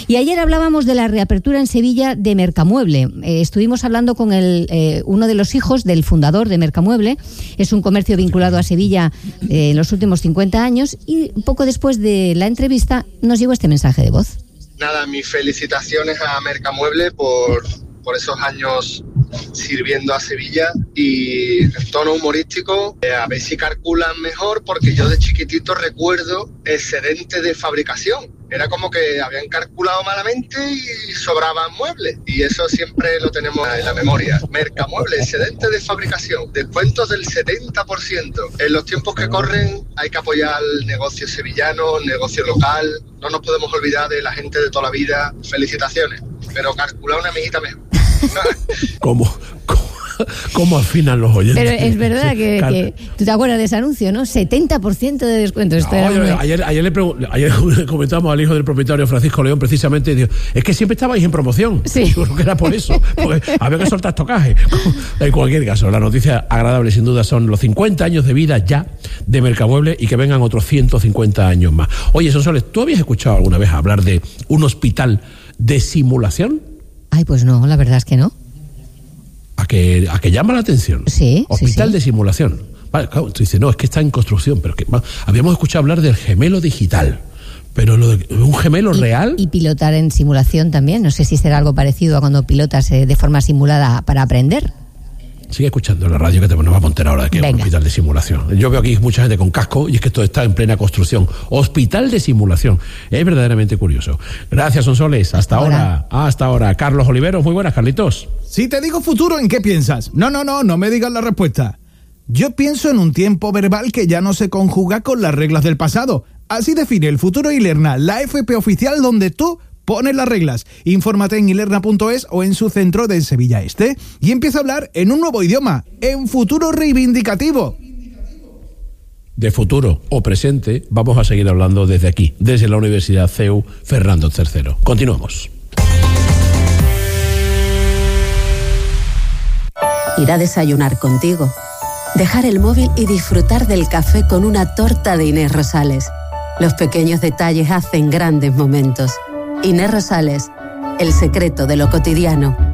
Y ayer hablábamos de la reapertura en Sevilla de Mercamueble. Estuvimos hablando con uno de los hijos del fundador de Mercamueble. Es un comercio vinculado a Sevilla en los últimos 50 años, y poco después de la entrevista nos llegó este mensaje de voz. Nada, mis felicitaciones a Mercamueble por esos años sirviendo a Sevilla, y en tono humorístico, a ver si calculan mejor, porque yo de chiquitito recuerdo excedente de fabricación. Era como que habían calculado malamente y sobraban muebles, y eso siempre lo tenemos en la memoria. Mercamueble, excedente de fabricación, descuentos del 70%. En los tiempos que corren hay que apoyar el negocio sevillano, el negocio local. No nos podemos olvidar de la gente de toda la vida. Felicitaciones, pero calcular una amiguita mejor. ¿Cómo afinan los oyentes? Pero es verdad que tú te acuerdas de ese anuncio, ¿no? 70% de descuento. Ayer le comentamos al hijo del propietario, Francisco León, precisamente, y dijo, es que siempre estabais en promoción. Sí. Yo creo que era por eso, porque había que soltar estocaje. En cualquier caso, la noticia agradable sin duda son los 50 años de vida ya de Mercamueble, y que vengan otros 150 años más. Oye, Sonsoles, ¿tú habías escuchado alguna vez hablar de un hospital de simulación? Ay, pues no, la verdad es que no. ¿A que llama la atención? Sí. Hospital de simulación. Vale, claro, tú dices, no, es que está en construcción, pero que habíamos escuchado hablar del gemelo digital, pero lo de un gemelo real. Y pilotar en simulación también. No sé si será algo parecido a cuando pilotas de forma simulada para aprender. Sigue escuchando la radio, que nos vamos a enterar ahora de que es un hospital de simulación. Yo veo aquí mucha gente con casco, y es que esto está en plena construcción. Hospital de simulación. Es verdaderamente curioso. Gracias, Sonsoles. Hasta ahora. Carlos Oliveros, muy buenas, Carlitos. Si te digo futuro, ¿en qué piensas? No me digas la respuesta. Yo pienso en un tiempo verbal que ya no se conjuga con las reglas del pasado. Así define el futuro Ilerna, la FP oficial donde tú pones las reglas. Infórmate en ilerna.es o en su centro de Sevilla Este, y empieza a hablar en un nuevo idioma, en futuro reivindicativo. De futuro o presente vamos a seguir hablando desde aquí, desde la Universidad CEU Fernando III. Continuamos. Ir a desayunar contigo, dejar el móvil y disfrutar del café con una torta de Inés Rosales. Los pequeños detalles hacen grandes momentos. Inés Rosales, el secreto de lo cotidiano.